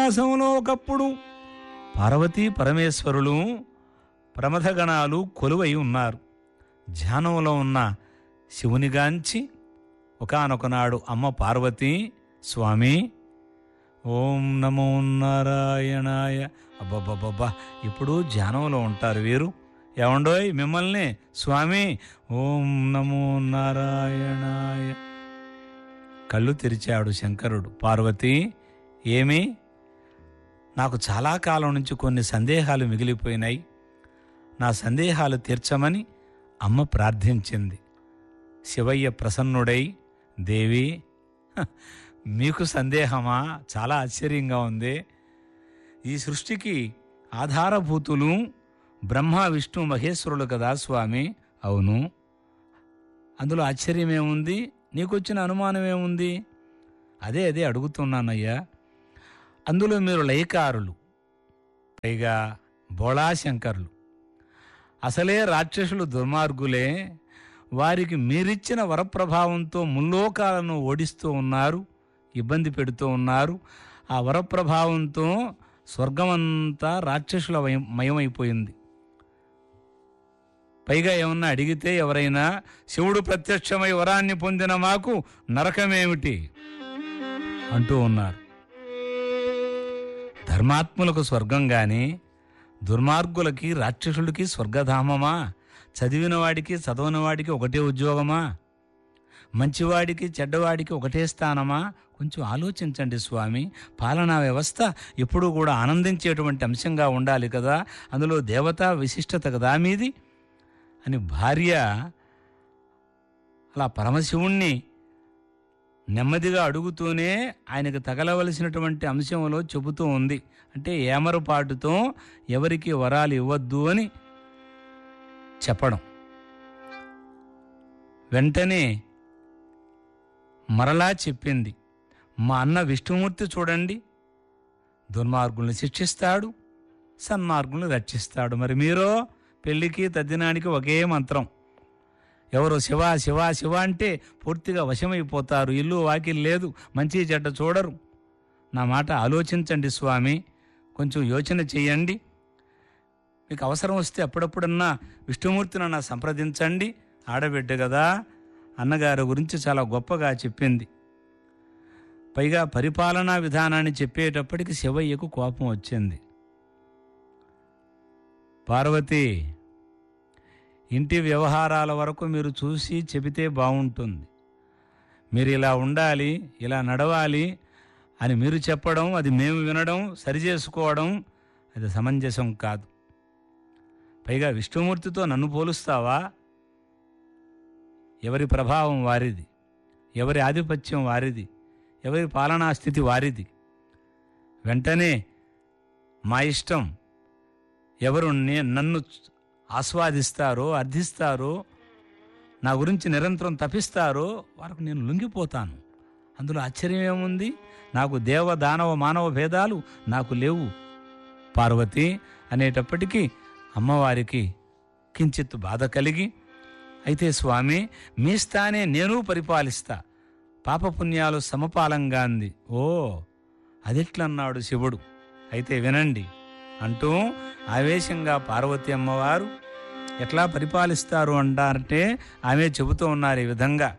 కైలాసంలో ఒకప్పుడు పార్వతీ పరమేశ్వరులు ప్రమథగణాలు కొలువై ఉన్నారు. ధ్యానంలో ఉన్న శివునిగాంచి ఒకానొకనాడు అమ్మ పార్వతీ, స్వామి ఓం నమో నారాయణాయ, అబ్బబ్బబ్బబ్బా ఇప్పుడు ధ్యానంలో ఉంటారు వీరు, ఏమండోయ్ మిమ్మల్ని స్వామి ఓం నమో నారాయణాయ. కళ్ళు తెరిచాడు శంకరుడు. పార్వతీ, ఏమి? నాకు చాలా కాలం నుంచి కొన్ని సందేహాలు మిగిలిపోయినాయి, నా సందేహాలు తీర్చమని అమ్మ ప్రార్థించింది. శివయ్య ప్రసన్నుడై, దేవి మీకు సందేహమా? చాలా ఆశ్చర్యంగా ఉంది. ఈ సృష్టికి ఆధారభూతులు బ్రహ్మ విష్ణు మహేశ్వరులు కదా స్వామి. అవును, అందులో ఆశ్చర్యమేముంది? నీకొచ్చిన అనుమానం ఏముంది? అదే అడుగుతున్నానయ్యా. అందులో మీరు లయకారులు, పైగా బోళాశంకరులు. అసలే రాక్షసులు దుర్మార్గులే. వారికి మీరిచ్చిన వరప్రభావంతో ముల్లోకాలను ఓడిస్తూ ఉన్నారు, ఇబ్బంది పెడుతూ ఉన్నారు. ఆ వరప్రభావంతో స్వర్గమంతా రాక్షసుల మయమైపోయింది. పైగా ఏమన్నా అడిగితే ఎవరైనా శివుడు ప్రత్యక్షమై వరాన్ని పొందిన మాకు నరకమేమిటి అంటూ ఉన్నారు. ధర్మాత్ములకు స్వర్గం గాని దుర్మార్గులకి రాక్షసులకి స్వర్గధామమా? చదివిన వాడికి చదవని వాడికి ఒకటే ఉద్యోగమా? మంచివాడికి చెడ్డవాడికి ఒకటే స్థానమా? కొంచెం ఆలోచించండి స్వామి. పాలనా వ్యవస్థ ఎప్పుడూ కూడా ఆనందించేటువంటి అంశంగా ఉండాలి కదా, అందులో దేవతా విశిష్టత కదా మీది అని భార్య అలా పరమశివుణ్ణి నెమ్మదిగా అడుగుతూనే ఆయనకు తగలవలసినటువంటి అంశంలో చెబుతూ ఉంది. అంటే ఏమరపాటుతో ఎవరికి వరాలు ఇవ్వద్దు అని చెప్పడం. వెంటనే మరలా చెప్పింది, మా అన్న విష్ణుమూర్తి చూడండి, దుర్మార్గుల్ని శిక్షిస్తాడు, సన్మార్గుల్ని రక్షిస్తాడు. మరి మీరో పెళ్లికి తద్దినానికి ఒకే మంత్రం. ఎవరు శివ శివ శివ అంటే పూర్తిగా వశమైపోతారు. ఇల్లు వాకిల్ లేదు, మంచి చెడ్డ చూడరు. నా మాట ఆలోచించండి స్వామి, కొంచెం యోచన చెయ్యండి. మీకు అవసరం వస్తే అప్పుడప్పుడన్నా విష్ణుమూర్తిని నా సంప్రదించండి. ఆడబిడ్డ కదా, అన్నగారి గురించి చాలా గొప్పగా చెప్పింది. పైగా పరిపాలనా విధానాన్ని చెప్పేటప్పటికి శివయ్యకు కోపం వచ్చింది. పార్వతి, ఇంటి వ్యవహారాల వరకు మీరు చూసి చెబితే బాగుంటుంది. మీరు ఇలా ఉండాలి, ఇలా నడవాలి అని మీరు చెప్పడం, అది మేము వినడం, సరిచేసుకోవడం అది సమంజసం కాదు. పైగా విష్ణుమూర్తితో నన్ను పోలుస్తావా? ఎవరి ప్రభావం వారిది, ఎవరి ఆధిపత్యం వారిది, ఎవరి పాలనా స్థితి వారిది. వెంటనే మా ఇష్టం, ఎవరు నన్ను ఆస్వాదిస్తారో అర్థిస్తారో, నా గురించి నిరంతరం తపిస్తారో వారికి నేను లొంగిపోతాను. అందులో ఆశ్చర్యం ఏముంది? నాకు దేవ దానవ మానవ భేదాలు నాకు లేవు పార్వతి అనేటప్పటికీ అమ్మవారికి కించిత్ బాధ కలిగి, అయితే స్వామి మీ స్థానే నేను పరిపాలిస్తా, పాపపుణ్యాలు సమపాలంగా అంది. ఓ అదెట్లన్నాడు శివుడు? అయితే వినండి అంటూ ఆవేశంగా పార్వతి అమ్మవారు ఎట్లా పరిపాలిస్తారు అంటారంటే ఆమె చెబుతూ ఉన్నారు ఈ విధంగా.